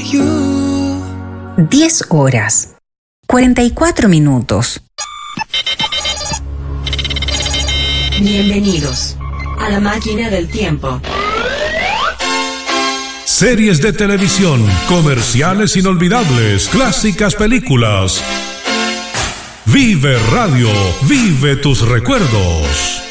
10 horas, 44 minutos. Bienvenidos a la máquina del tiempo. Series de televisión, comerciales inolvidables, clásicas películas. Vive Radio, vive tus recuerdos.